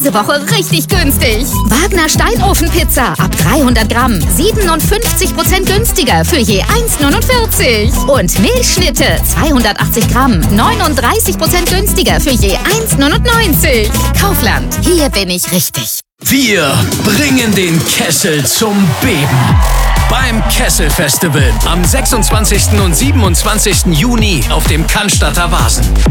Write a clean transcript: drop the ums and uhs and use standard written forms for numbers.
diese Woche richtig günstig. Wagner Steinofenpizza ab 300 Gramm 57% günstiger für je 1,49. Und Milchschnitte 280 Gramm 39% günstiger für je 1,99. Kaufland, hier bin ich richtig. Wir bringen den Kessel zum Beben. Beim Kessel Festival am 26. und 27. Juni auf dem Cannstatter Wasen.